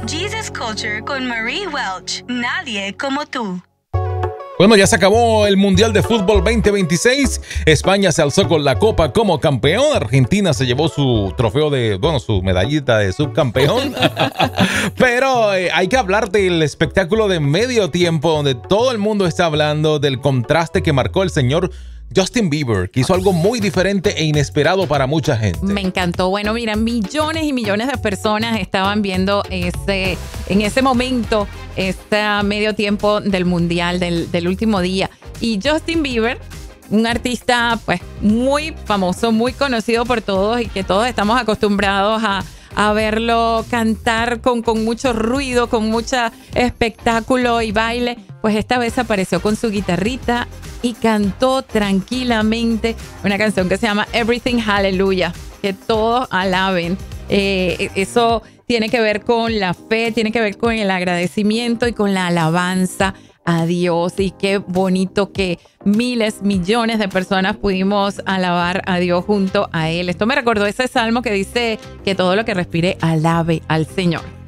Jesus Culture con Marie Welch. Nadie como tú. Bueno, ya se acabó el Mundial de Fútbol 2026. España se alzó con la copa como campeón. Argentina se llevó su trofeo su medallita de subcampeón. Pero hay que hablar del espectáculo de medio tiempo, donde todo el mundo está hablando del contraste que marcó el señor Justin Bieber, que hizo algo muy diferente e inesperado para mucha gente. Me encantó. Bueno, mira, millones y millones de personas estaban viendo en ese momento, medio tiempo del Mundial, del último día. Y Justin Bieber, un artista pues muy famoso, muy conocido por todos y que todos estamos acostumbrados a verlo cantar con mucho ruido, con mucho espectáculo y baile, pues esta vez apareció con su guitarrita y cantó tranquilamente una canción que se llama Everything Hallelujah, que todos alaben. Eso tiene que ver con la fe, tiene que ver con el agradecimiento y con la alabanza a Dios. Y qué bonito que miles, millones de personas pudimos alabar a Dios junto a Él. Esto me recordó ese salmo que dice que todo lo que respire alabe al Señor.